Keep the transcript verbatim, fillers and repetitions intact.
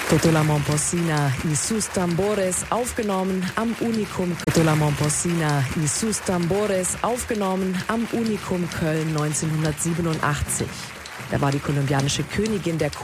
Totola Momposina y sus tambores, aufgenommen am Unikum Totola Momposina y sus tambores, aufgenommen am Unikum Köln neunzehnhundertsiebenundachtzig. Er war die kolumbianische Königin der